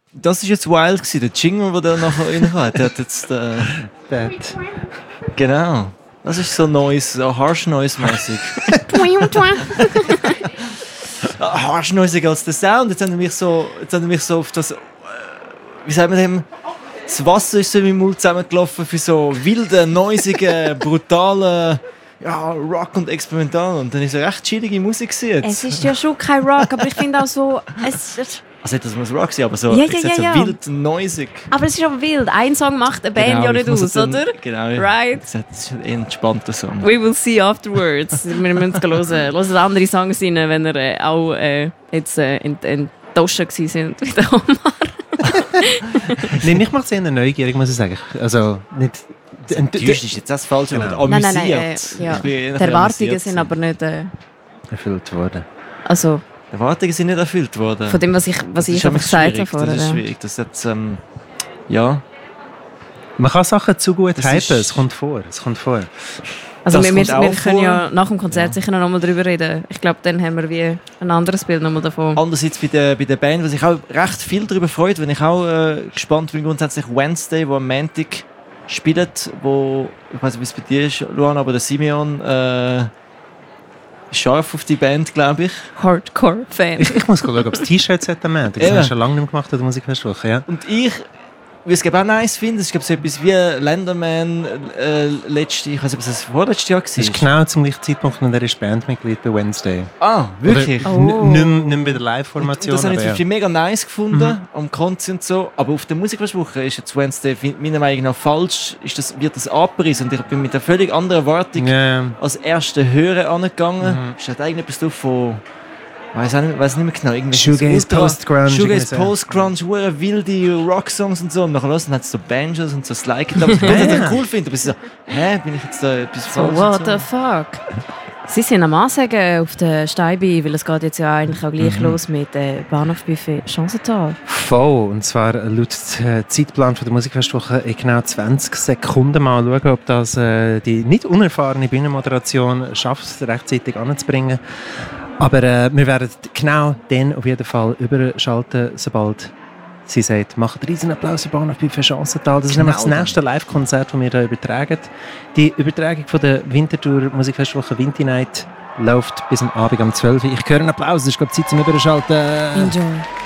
Das war jetzt wild gewesen, der Jingle, der nachher reinkommt. Der hat jetzt... Genau. Das ist so Noise, so Harsh Noise-mäßig. Harsh Noise als der Sound. Jetzt haben wir mich so auf das... Wie sagen wir dem? Das Wasser ist so in meinem Mund zusammengelaufen für so wilde, noisige, brutale... Ja, Rock und experimental. Und dann ist es recht chillige Musik gewesen. Es ist ja schon kein Rock, aber ich finde auch so... Also das muss Rock sein, aber so, ja. so wild, noisig. Aber es ist auch wild. Ein Song macht eine Band ja nicht aus, oder? Genau. Right? Das ist ein entspannter Song. We will see afterwards. Wir müssen hören. Hören andere Songs rein, wenn ihr auch jetzt enttäuscht gewesen sind wie der Omar. Nein, mich macht es eher neugierig, muss ich sagen. Also nicht... Enttäuscht ist jetzt das falsche Wort. Genau. Amüsiert. Ja. Die Erwartungen sind aber nicht... erfüllt worden. Also... Die Erwartungen sind nicht erfüllt worden. Von dem, was ich einfach gesagt habe vorher. Das ist schwierig. Das jetzt, ja. Man kann Sachen zu gut hypen, es kommt vor. Also wir können ja nach dem Konzert sicher noch mal darüber reden. Ich glaube, dann haben wir wie ein anderes Bild noch mal davon. Andererseits bei der Band, was ich auch recht viel darüber freut, wenn ich auch gespannt bin, grundsätzlich Wednesday, wo am Montag spielt, wo, ich weiß nicht, wie es bei dir ist, Luan, aber der Simeon scharf auf die Band, glaube ich. Hardcore-Fan. Ich muss schauen, ob es T-Shirts hat am Montag. Das hast du schon lange nicht mehr gemacht, die Musikfestwoche, ja. Und ich, wie es auch nice finde, es ist so etwas wie Lenderman letzte, ich weiß nicht, ob es das vorletztes Jahr war. Das ist genau zum gleichen Zeitpunkt, und er ist Bandmitglied bei Wednesday. Ah, wirklich? Nicht mehr bei der Live-Formation. Das habe ich mega nice gefunden, am Konzert und so. Aber auf der Musikfestwoche ist jetzt Wednesday meiner Meinung nach falsch, wird das abgerissen. Und ich bin mit einer völlig anderen Erwartung als erste Hörer angegangen. Es hat eigentlich etwas drauf von... Ich weiß nicht mehr genau. Shoegaze, Post-Grunge. Shoegaze, Post-Grunge, wilde Rock-Songs und so. Und nachher hat es so Banjos und so Slide-Gitarre, was ich ganz cool finde. Aber ich so, bin ich jetzt da etwas falsch? What the fuck? Sie sind am Ansagen auf der Steibi, weil es geht jetzt ja eigentlich auch gleich los mit Bahnhofbuffet Chancental. Voll, und zwar laut Zeitplan von der Musikfestwoche in genau 20 Sekunden mal schauen, ob das die nicht unerfahrene Bühnenmoderation schafft, rechtzeitig anzubringen. Aber wir werden genau dann auf jeden Fall überschalten, sobald sie sagt, macht einen riesen Applaus für Bahnhofbuffet Chancental. Das ist nämlich das nächste Live-Konzert, das wir hier übertragen. Die Übertragung von der Winterthur Musikfestwoche Winter Night läuft bis am Abend um 12 Uhr. Ich höre einen Applaus, es ist glaube ich Zeit zum Überschalten. Enjoy.